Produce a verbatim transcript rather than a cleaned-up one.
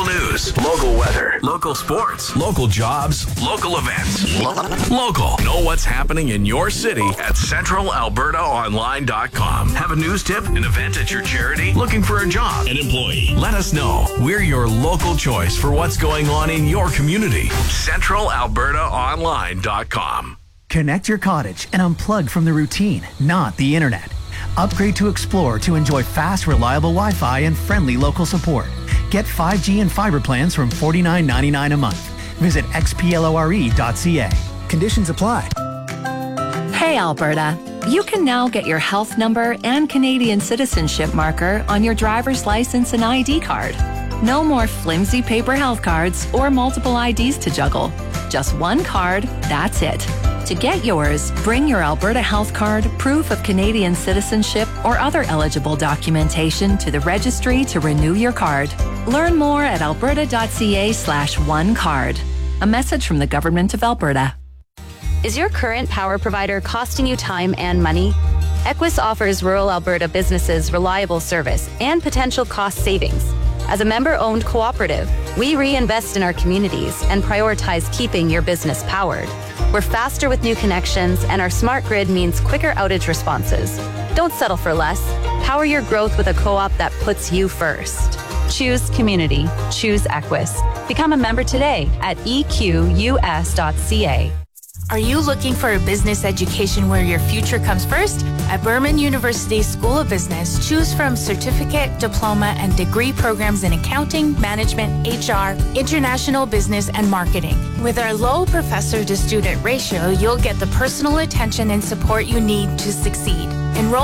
news, local weather, local sports, local jobs, local events. Local. Know what's happening in your city at central alberta online dot com. Have a news tip, an event at your charity, looking for a job, an employee? Let us know. We're your local choice for what's going on in your community. central alberta online dot com. Connect your cottage and unplug from the routine, not the internet. Upgrade to Explore to enjoy fast, reliable Wi-Fi and friendly local support. Get five G and fiber plans from forty-nine ninety-nine a month. Visit x p lore dot c a. Conditions apply. Hey, Alberta. You can now get your health number and Canadian citizenship marker on your driver's license and I D card. No more flimsy paper health cards or multiple I Ds to juggle. Just one card, that's it. To get yours, bring your Alberta Health Card, proof of Canadian citizenship, or other eligible documentation to the registry to renew your card. Learn more at alberta dot c a slash one card. A message from the Government of Alberta. Is your current power provider costing you time and money? Equus offers rural Alberta businesses reliable service and potential cost savings. As a member-owned cooperative, we reinvest in our communities and prioritize keeping your business powered. We're faster with new connections, and our smart grid means quicker outage responses. Don't settle for less. Power your growth with a co-op that puts you first. Choose community. Choose Equus. Become a member today at e q u s dot c a. Are you looking for a business education where your future comes first? At Berman University School of Business, choose from certificate, diploma, and degree programs in accounting, management, H R, international business, and marketing. With our low professor-to-student ratio, you'll get the personal attention and support you need to succeed. Enroll